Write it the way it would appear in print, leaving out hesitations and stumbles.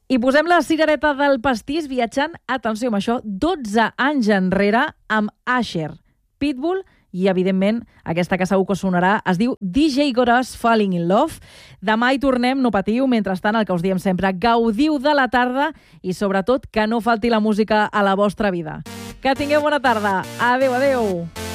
I posem la cirereta del pastís viatjant, atenció amb això, 12 anys enrere amb Usher, Pitbull i, evidentment, aquesta que segur que sonarà es diu DJ Got Us Falling in Love. Demà hi tornem, no patiu. Mentrestant, el que us diem sempre, gaudiu de la tarda i, sobretot, que no falti la música a la vostra vida. Que tingueu bona tarda. Adéu, adéu.